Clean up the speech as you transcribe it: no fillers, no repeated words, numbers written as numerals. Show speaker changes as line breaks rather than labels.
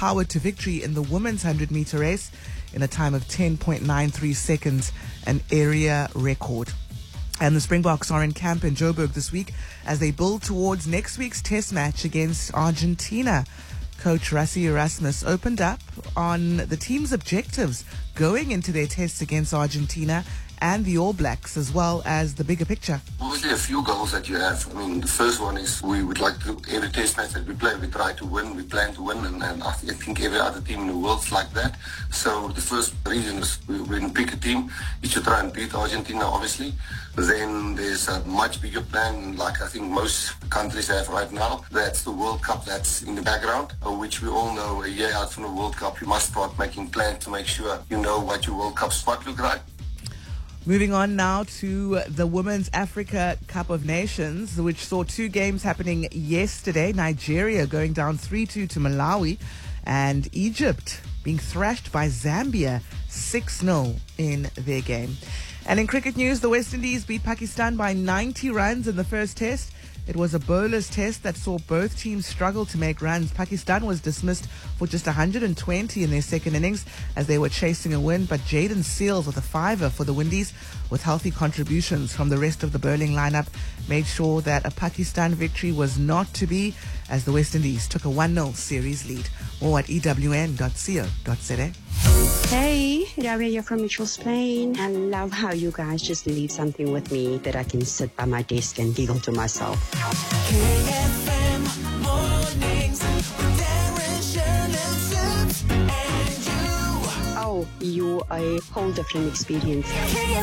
powered to victory in the women's 100-meter race in a time of 10.93 seconds, an area record. And the Springboks are in camp in Joburg this week as they build towards next week's test match against Argentina. Coach Rassie Erasmus opened up on the team's objectives going into their tests against Argentina and the All Blacks, as well as the bigger picture.
Obviously, a few goals that you have. I mean, the first one is we would like to, every test match that we play, we try to win, we plan to win, and I think every other team in the world's like that. So the first reason is we pick a team, you should try and beat Argentina, obviously. Then there's a much bigger plan, like I think most countries have right now. That's the World Cup that's in the background, which we all know a year out from the World Cup, you must start making plans to make sure you know what your World Cup spot look like.
Moving on now to the Women's Africa Cup of Nations, which saw two games happening yesterday. Nigeria going down 3-2 to Malawi, and Egypt being thrashed by Zambia 6-0 in their game. And in cricket news, the West Indies beat Pakistan by 90 runs in the first test. It was a bowler's test that saw both teams struggle to make runs. Pakistan was dismissed for just 120 in their second innings as they were chasing a win, but Jaden Seals with a fiver for the Windies, with healthy contributions from the rest of the bowling lineup, made sure that a Pakistan victory was not to be as the West Indies took a 1-0 series lead. More at ewn.co.za.
Hey, Rabia here from Mitchell's Plain. I love how you guys just leave something with me that I can sit by my desk and giggle to myself.
KFM mornings with Darren, Shirley, Tips, and you.
Oh, you are a whole different experience.
KFM.